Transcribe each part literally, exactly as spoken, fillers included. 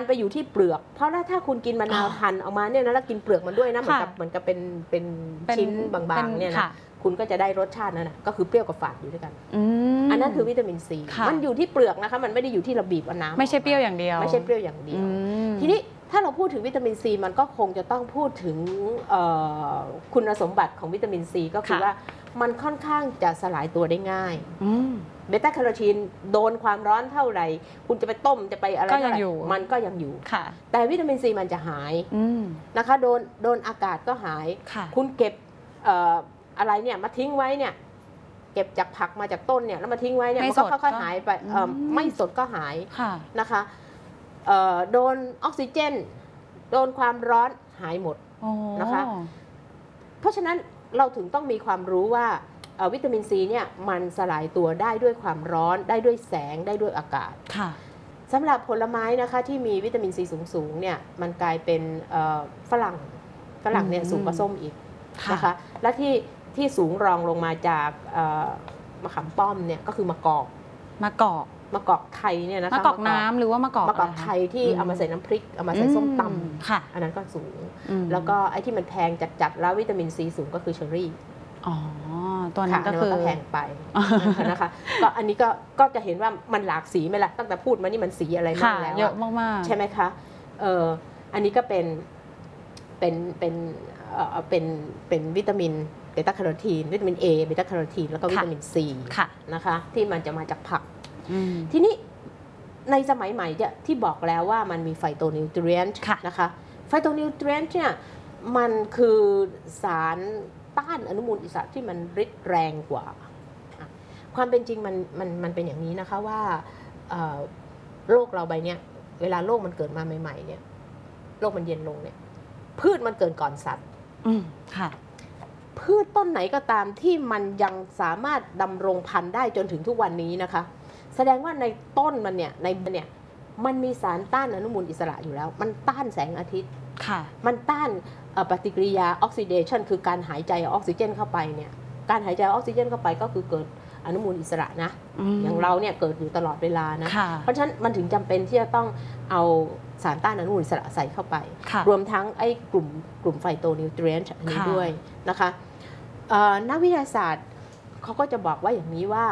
ไปอยู่ที่เปลือกเพราะถ้าคุณกินมะนาวหั่นออกมาเนี่ยนะแล้วกินเปลือกมันด้วยนะเหมือนกับเหมือนกับเป็นเป็นชิ้นบางๆเนี่ยนะคุณก็จะได้รสชาตินั่นนะก็คือเปรี้ยวกับฝาดอยู่ด้วยกันอันนั้นคือวิตามินซีมันอยู่ที่เปลือกนะคะมันไม่ได้อยู่ที่ระบีบเอาน้ำไม่ใช่เปรี้ยวอย่างเดียวไม่ใช่เปรี้ยวอย่างเดียวทีนี้ถ้าเราพูดถึงวิตามินซีมันก็คงจะต้องพูดถึงคุณสมบัติของวิตามินซีก็คือว่ามันค่อนข้างจะสลายตัวได้ง่ายเบต้าแคโรทีนโดนความร้อนเท่าไหร่คุณจะไปต้มจะไปอะไรเท่าไหร่มันก็ยังอยู่แต่วิตามินซีมันจะหายนะคะโดนโดนอากาศก็หายคุณเก็บอะไรเนี่ยมาทิ้งไว้เนี่ยเก็บจากผักมาจากต้นเนี่ยแล้วมาทิ้งไว้เนี่ยมันก็ค่อยๆหายไปไม่สดก็หายนะคะโดนออกซิเจนโดนความร้อนหายหมดนะคะเพราะฉะนั้นเราถึงต้องมีความรู้ว่าวิตามินซีเนี่ยมันสลายตัวได้ด้วยความร้อนได้ด้วยแสงได้ด้วยอากาศสำหรับผลไม้นะคะที่มีวิตามินซีสูงๆเนี่ยมันกลายเป็นฝรั่งฝรั่งเนี่ยสูงกว่าส้มอีกนะคะและที่ที่สูงรองลงมาจากมะขามป้อมเนี่ยก็คือมะกอกมะกอกมะกอกไทยเนี่ยนะคะมะกอกน้ำหรือว่ามะกอกมะกอกไทยที่เอามาใส่น้ำพริกเอามาใส่ส้มตำอันนั้นก็สูงแล้วก็ไอ้ที่มันแพงจัดๆแล้ววิตามินซีสูงก็คือเชอร์รี่อ๋อตัวนั้นก็คือแพงไปนะคะก็อันนี้ก็ก็จะเห็นว่ามันหลากสีไหมล่ะตั้งแต่พูดมานี่มันสีอะไรมากแล้วเยอะมากๆใช่ไหมคะเอออันนี้ก็เป็นเป็นเป็นเป็นเป็นวิตามินเบต้าแคโรทีนวิตามิน A เบต้าแคโรทีนแล้วก็วิตามิน C นะคะที่มันจะมาจากผักทีนี้ในสมัยใหม่เนี่ยที่บอกแล้วว่ามันมีไฟโตนิวทรียนต์นะคะไฟโตนิวทรียนต์เนี่ยมันคือสารต้านอนุมูลอิสระที่มันฤทธิ์แรงกว่าความเป็นจริงมันมันมันเป็นอย่างนี้นะคะว่าโลกเราใบเนี้ยเวลาโลกมันเกิดมาใหม่ๆเนี่ยโลกมันเย็นลงเนี่ยพืชมันเกิดก่อนสัตว์พืชต้นไหนก็ตามที่มันยังสามารถดำรงพันธุ์ได้จนถึงทุกวันนี้นะคะแสดงว่าในต้นมันเนี่ยในเนี่ยมันมีสารต้านอนุมูลอิสระอยู่แล้วมันต้านแสงอาทิตย์มันต้านปฏิกิริยาออกซิเดชันคือการหายใจออกซิเจนเข้าไปเนี่ยการหายใจออกซิเจนเข้าไปก็คือเกิดอนุมูลอิสระนะอย่างเราเนี่ยเกิดอยู่ตลอดเวลานะเพราะฉะนั้นมันถึงจำเป็นที่จะต้องเอาสารต้านอนุมูลอิสระใส่เข้าไปรวมทั้งไอ้กลุ่มกลุ่มไฟโตนิวทรียนต์นี้ด้วยนะคะนักวิทยาศาสตร์เขาก็จะบอกว่าอย่างนี้ว่า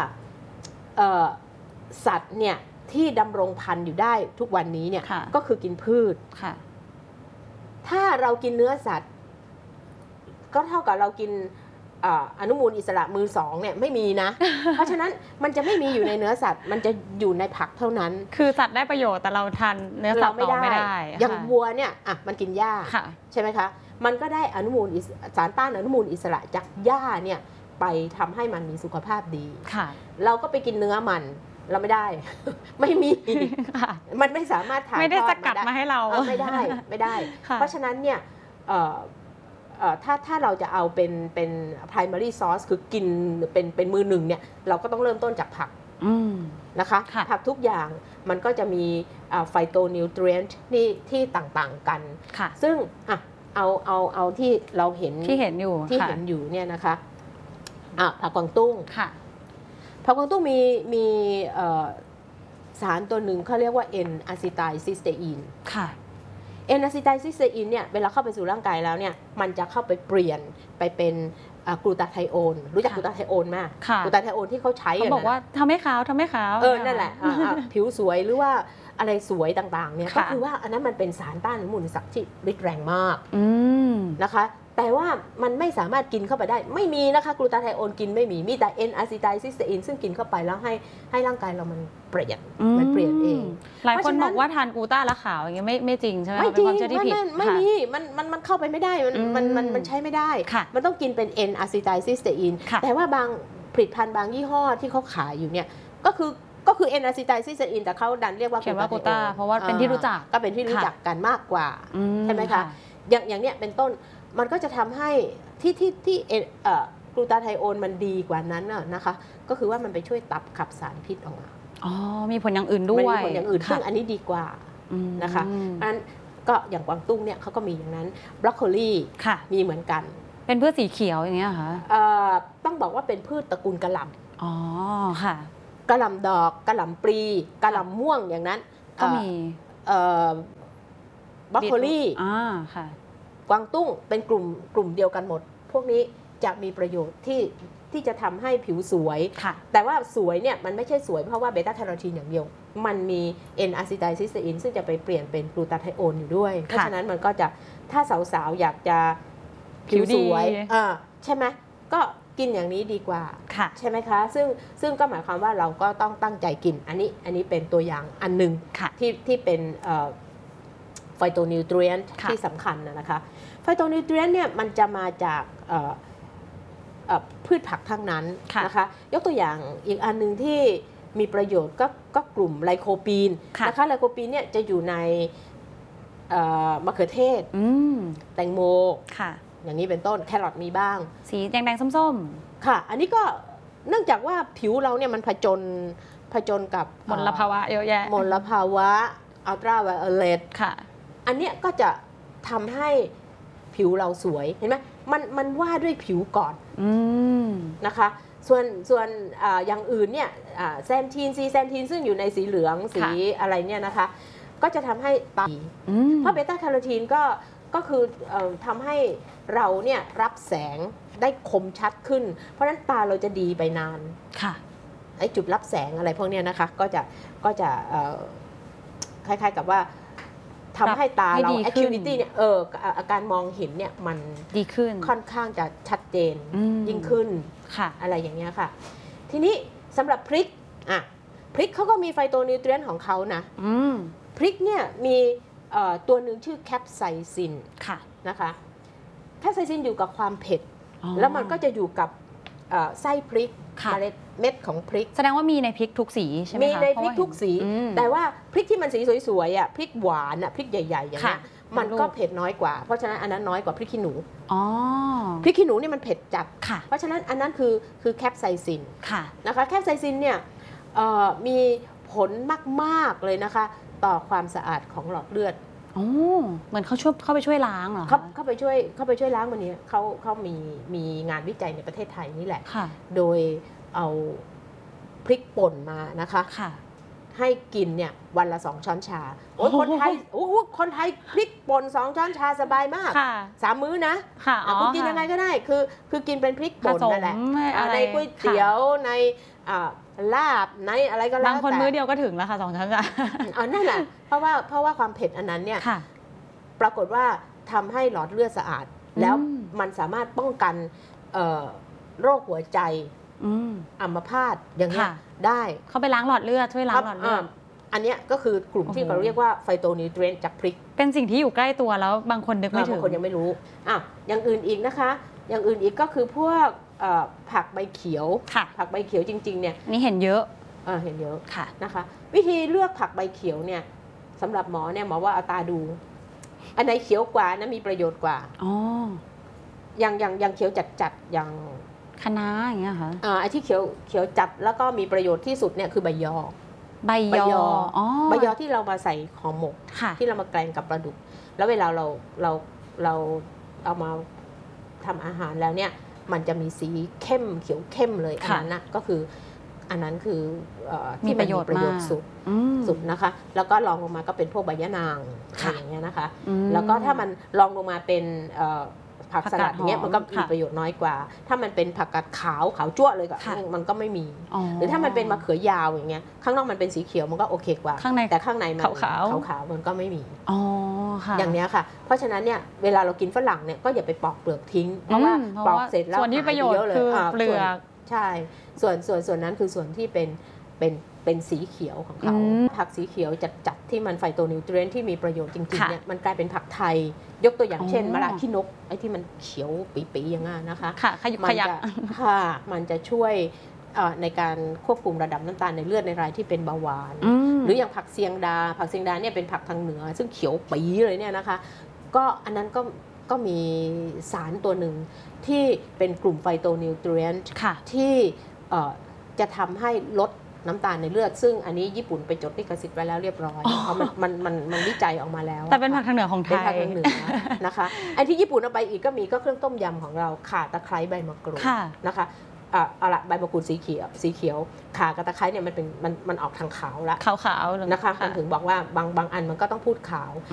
สัตว์เนี่ยที่ดำรงพันธุ์อยู่ได้ทุกวันนี้เนี่ยก็คือกินพืชถ้าเรากินเนื้อสัตว์ก็เท่ากับเรากินอนุมูลอิสระมือสองเนี่ยไม่มีนะ เพราะฉะนั้นมันจะไม่มีอยู่ในเนื้อสัตว์มันจะอยู่ในผักเท่านั้นคือสัตว์ได้ประโยชน์แต่เราทานเนื้อสัตว์ไม่ได้อย่างวัวเนี่ยอ่ะมันกินหญ้าใช่ไหมคะมันก็ได้อนุมูลสารต้านอนุมูลอิสระจากหญ้าเนี่ยไปทำให้มันมีสุขภาพดีเราก็ไปกินเนื้อมันเราไม่ได้ ไม่มีมันไม่สามารถถ่ายทอดไม่ได้สกัดมาให้เราไม่ได้ไม่ได้เพราะฉะนั้นเนี่ยถ้าถ้าเราจะเอาเป็นเป็น primary source คือกินเป็นเป็นมือหนึ่งเนี่ยเราก็ต้องเริ่มต้นจากผักนะคะผักทุกอย่างมันก็จะมีไฟโตนิวทรียนต์ที่ที่ต่างๆกันซึ่งอ่ะเอาเอาเอาที่เราเห็นที่เห็นอยู่ที่เห็นอยู่เนี่ยนะคะอ่ะผักกวางตุ้งผักกวางตุ้งมีมีสารตัวหนึ่งเขาเรียกว่า N อะซิไทลซิสเตอีนค่ะ N อะซิไทลซิสเตอีนเนี่ยเวลาเข้าไปสู่ร่างกายแล้วเนี่ยมันจะเข้าไปเปลี่ยนไปเป็นกลูตาไทโอนรู้จักกลูตาไทโอนไหมกลูตาไทโอนที่เขาใช้เขาบอกว่าทำให้ขาวทำให้ขาวเออนั่นแหละผิวสวยหรือว่าอะไรสวยต่างๆเนี่ยก็คือว่าอันนั้นมันเป็นสารต้านอนุมูลอิสระที่ฤทธิ์แรงมากนะคะแต่ว่ามันไม่สามารถกินเข้าไปได้ไม่มีนะคะกลูตาไทโอนกินไม่มีมีแต่ N อะซิไทลซิสเตอีนซึ่งกินเข้าไปแล้วให้ให้ร่างกายเรามันเปลี่ยนมันเปลี่ยนเองหลายคนบอกว่าทานกลูต้าแล้วขาวอย่างเงี้ยไม่ไม่จริงใช่ไหมไม่จริงไม่ไม่มีมันมันมันเข้าไปไม่ได้มันมันมันมันใช้ไม่ได้มันต้องกินเป็น N อะซิไทลซิสเตอีนแต่ว่าบางผลิตภัณฑ์บางยี่ห้อที่เขาขายอยู่เนี่ยก็คือก็คือ N อะซิไทลซิสเตอีนแต่เขาดันเรียกว่ากลูต้าเพราะว่าเป็นที่รู้จักก็เป็นที่รู้จักกันมากกว่าใช่ไหมคะอย่างอย่างเนี้ยเป็นต้นมันก็จะทำให้ที่ที่ที่กลูตาไทโอนมันดีกว่านั้นนะคะก็คือว่ามันไปช่วยตับขับสารพิษออกมาอ๋อมีผลอย่างอื่นด้วยมีผลอย่างอื่นซึ่งอันนี้ดีกว่านะคะอันก็อย่างกวางตุ้งเนี่ยเขาก็มีอย่างนั้นบรอกโคลีมีเหมือนกันเป็นพืชสีเขียวอย่างเงี้ยค่ะต้องบอกว่าเป็นพืชตระกูลกะหล่ำอ๋อค่ะกะหล่ำดอกกะหล่ำปลีกะหล่ำม่วงอย่างนั้นก็มีบรอกโคลีอ่าค่ะกวางตุ้งเป็นกลุ่มกลุ่มเดียวกันหมด พวกนี้จะมีประโยชน์ที่ที่จะทำให้ผิวสวยค่ะแต่ว่าสวยเนี่ยมันไม่ใช่สวยเพราะว่าเบต้าแคโรทีนอย่างเดียว มันมี N อะซิไทลซิสเตอีนซึ่งจะไปเปลี่ยนเป็นกลูตาไทโอนอยู่ด้วย เพราะฉะนั้นมันก็จะถ้าสาวๆอยากจะผิวสวยอ่าใช่ไหมก็กินอย่างนี้ดีกว่าค่ะใช่ไหมคะซึ่งซึ่งก็หมายความว่าเราก็ต้องตั้งใจกินอันนี้อันนี้เป็นตัวอย่างอันหนึ่งค่ะที่ที่เป็นไฟโตนิวทรีนค่ะที่สำคัญนะคะไฟโตนิวทรีนเนี่ยมันจะมาจากเอ่อเอ่อพืชผักทั้งนั้นค่ะนะคะยกตัวอย่างอีกอันหนึ่งที่มีประโยชน์ก็ก็กลุ่มไลโคปีนค่ะนะคะไลโคปีนเนี่ยจะอยู่ในเอ่อมะเขือเทศอืมแตงโมค่ะอย่างนี้เป็นต้นแครอทมีบ้างสีแดงๆส้มค่ะ อันนี้ก็เนื่องจากว่าผิวเราเนี่ยมันผจญผจญกับๆมลภาวะเยอะแยะมลภาวะอัลตราไวโอเลตค่ะอันเนี้ยก็จะทำให้ผิวเราสวยเห็นไหมมันมันว่าด้วยผิวก่อนอืมนะคะส่วนส่วนอาอย่างอื่นเนี่ยแซนทีนซีแซนทีนซึ่งอยู่ในสีเหลืองสีค่ะอะไรเนี่ยนะคะก็จะทำให้ตาอืมเพราะเบต้าแคโรทีนก็ก็คือเอ่อทำให้เราเนี่ยรับแสงได้คมชัดขึ้น เพราะฉะนั้นตาเราจะดีไปนานค่ะไอ้จุดรับแสงอะไรพวกเนี้ยนะคะก็จะก็จะเอ่อคล้ายๆกับว่าทำให้ตาเราให้ดีขึ้น acuity เนี่ยเอออาการมองเห็นเนี่ยมันดีขึ้นค่อนข้างจะชัดเจนอืมยิ่งขึ้นค่ะอะไรอย่างเงี้ยค่ะ ทีนี้สำหรับพริกอ่ะพริกเขาก็มีไฟโตนิวเทรียนของเขานะอืมพริกเนี่ยมีเอ่อตัวหนึ่งชื่อแคปไซซินค่ะนะคะแคปไซซินอยู่กับความเผ็ดอ๋อแล้วมันก็จะอยู่กับเอ่อไส้พริกค่ะเมล็ดเม็ดของพริกแสดงว่ามีในพริกทุกสีใช่ไหมคะมีในพริกเพาะว่าทุกสีอืมแต่ว่าพริกที่มันสีสวยๆอ่ะพริกหวานอ่ะพริกใหญ่ๆอย่างเงี้ยค่ะมันก็เผ็ดน้อยกว่า เพราะฉะนั้นอันนั้นน้อยกว่าพริกขี้หนูอ๋อพริกขี้หนูนี่มันเผ็ดจัดค่ะเพราะฉะนั้นอันนั้นคือคือแคปไซซินค่ะนะคะแคปไซซินเนี่ยเอ่อมีผลมากๆเลยนะคะต่อความสะอาดของหลอดเลือดโอ้เหมือนเขาช่วยเข้าไปช่วยล้างเหรอเขาคะเข้าไปช่วยเข้าไปช่วยล้างวันนี้เขาเขามีมีงานวิจัยในประเทศไทยนี่แหละค่ะโดยเอาพริกป่นมานะคะค่ะให้กินเนี่ยวันละสองช้อนชาโอ้ยคนไทยโอ้โหคนไทยพริกป่นสองช้อนชาสบายมากค่ะสามมื้อนะค่ะอ๋อ่ะอคุณกินยังไงก็ได้คือคือกินเป็นพริกป่นผสมนั่นแหละอะไรอ่ะในก๋วยเตี๋ยวในอ่าลาบในอะไรก็แล้วบางคนแต่มื้อเดียวก็ถึงแล้วค่ะสองช้อนชาอ๋อนั่นแหละเพราะว่าเพราะว่าความเผ็ดอันนั้นเนี่ยค่ะปรากฏว่าทำให้หลอดเลือดสะอาด แล้วอืมมันสามารถป้องกันเอ่อโรคหัวใจอืมอัมพาตอย่างเงี้ยค่ะได้เขาไปล้างหลอดเลือดช่วยล้างหลอดเลือดาอันเนี้ยก็คือกลุ่มที่โอ้โหเราเรียกว่าไฟโตนิวเทรียนจากพริกเป็นสิ่งที่อยู่ใกล้ตัวแล้วบางคนนึกไม่ถึบาง งคนยังไม่รู้อ่ะอย่างอื่นอีกนะคะ อย่างอื่นอีกก็คือพวกเอ่อผักใบเขียวค่ะผักใบเขียวจริงๆเนี่ยอันนี้เห็นเยอะเออเห็นเยอะค่ะนะคะ วิธีเลือกผักใบเขียวเนี่ยสำหรับหมอเนี่ยหมอว่าเอาตาดู อันไหนเขียวกว่านะมีประโยชน์กว่าอ๋ออย่างอย่างอย่างเขียวจัดๆอย่างคะน้าอย่างเงี้ยค่ะอ่าไอ้ที่เขียวเขียวจัดแล้วก็มีประโยชน์ที่สุดเนี่ยคือใบยอใบใบยยอออ๋อใบยอที่เรามาใส่ห่อหมกค่ะที่เรามาแกล้งกับปลาดุก แล้วเวลาเราเราเราเอามาทำอาหารแล้วเนี่ยมันจะมีสีเข้มเขียวเข้มเลยอันค่ะนั้นนะก็คืออันนั้นคือเอ่อมีที่ประโยชน์ประโยชมากน์สุดอืมสุดนะคะ แล้วก็ลองลงมาก็เป็นพวกใบยะนางอะไรค่ะอย่างเงี้ยนะคะอืมแล้วก็ถ้ามันลองลงมาเป็นเอ่อผักผักสกาลัดดอย่างเงี้ยหอมมันก็มีค่ะประโยชน์น้อยกว่า ถ้ามันเป็นผักกาดขาวขาวจั่วเลยก็ค่ะมันก็ไม่มีอ๋อหรือถ้ามันเป็นมะเขือยาวอย่างเงี้ยข้างนอกมันเป็นสีเขียวมันก็โอเคกว่าข้างในแต่ข้างในมันขาวๆขาวๆมันก็ไม่มีอ๋อค่ะอย่างเนี้ยค่ะ เพราะฉะนั้นเนี่ยเวลาเรากินฝรั่งเนี่ยก็อย่าไปปอกเปลือกทิ้ง เพราะว่าอืมเพราะปอกว่าเสร็จแล้วส่วนที่ประโยชน์หาไเลคืออา เปลือกส่วนใช่ส่วนส่วนส่วนนั้นคือส่วนที่เป็นเป็นเป็นสีเขียวของเขาอืมผักสีเขียวจัดๆที่มันไฟโตนิวเทรียนที่มีประโยชน์จริงๆค่ะเนี่ยมันกลายเป็นผักไทย ยกตัวอย่างเช่นอ๋อมะระขี้นกไอ้ที่มันเขียวปีๆอย่างงั้นนะคะค่ะขยุกมัขยักจะค่ะมันจะช่วยเอ่อในการควบคุมระดับน้ำตาลในเลือดในรายที่เป็นเบาหวานอืมหรืออย่างผักเซียงดา ผักเซียงดาเนี่ยเป็นผักทางเหนือ ซึ่งเขียวปีเลยเนี่ยนะคะ ก็อันนั้นก็ก็มีสารตัวหนึ่งที่เป็นกลุ่มไฟโตนิวเทรียนค่ะที่เอ่อจะทำให้ลดน้ำตาลในเลือด ซึ่งอันนี้ญี่ปุ่นไปจดลิขสิทธิ์ไว้แล้วเรียบร้อยอ๋อเพราะมันมันมันมันวิจัยออกมาแล้วแต่เป็นผัค่ะกทางเหนือของไทเป็นยผักทางเหนือนะคะไอ้ที่ญี่ปุ่นเอาไปอีกก็มีก็เครื่องต้มยำของเราข่าตะไคร้ใบมะกรูดค่ะนะคะอ่ะเอาละใบมะกรูดสีเขียวสีเขียวข่ากับตะไคร้เนี่ยมันเป็นมันมันออกทางขาวละขาวๆเหลืองนะคะมันถึงบอกว่าบางบางอันมันก็ต้องพูดขาว